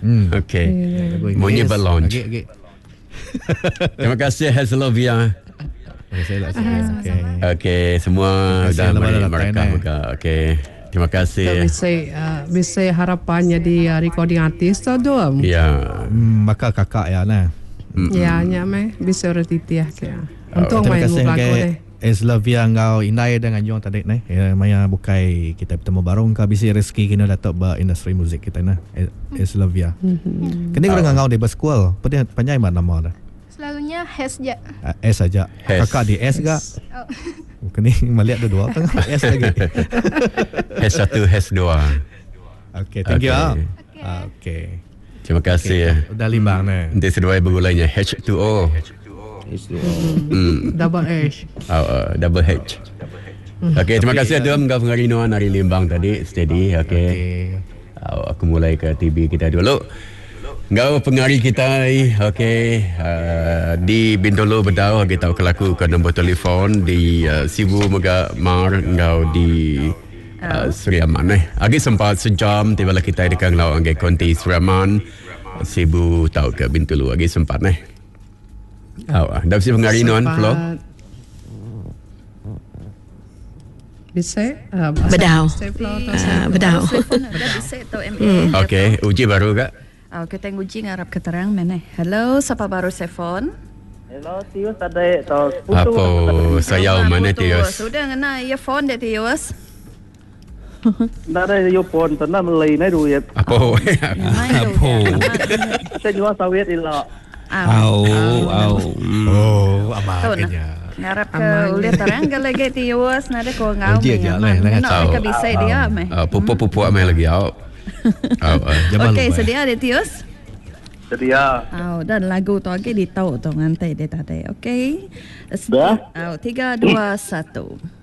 Okey. Bunyi balon. Terima kasih Heslovia. Okey, semua dah mereka. Okey. Terima kasih. Bisa harapannya di recording artis tu dua. Ya. Maka kakak ya nah. Ya, nyame bisa retiti ya. Untuk main mublaku ni. Eslavia ngau inai dengan jong tadi ni. Maya bukai kita bertemu barung ka bisi rezeki kena datuk ba industri muzik kita nah. Eslavia. Kini orang ngau di bersekolah. Panjang mana nama dah? Selalunya Hes je. S saja. Kakak di S gak? Kini melihat dua tengah S lagi. H1, H2. Okey, thank you. Okey. Terima kasih. Udah limbang ni. Nanti sedua bergulanya H2O. Double H. Double H. Okey, terima kasih Adam ngau pengarino hari limbang tadi steady. Okey. Aku mulai ke TV kita dulu. Ngau pengari kita di Bintulu Bedau kita kelaku ke nombor telefon di Sibu Mega Mar ngau di Suriaman agi sempat sejam tibalah kita dekat ngau angge konti Suriaman Sibu tahu ke Bintulu agi sempat dah si pengari non flow bisa Bedau. Bedau. Okey, uji baru kak. Kita uji ngarap keterang mana? Hello, siapa baru telefon? Hello, Tius ada tos putu. Apa saya mana Tius? Sudah ngena earphone deh Tius. Nada earphone tanah melai nai du ya. Apa? Saya jual sawit ilo. Amaknya. Ngarap ke ulit terang galage Tius, nada ko ngau. Uji aja lah, Nak bisa dia meh. Pupu ame lagi Okey, sedia deh Tius? Sedia. Dan lagu tu lagi ditahu tu ngantai dia tadi. Okey. Dah? 3, 2, 1.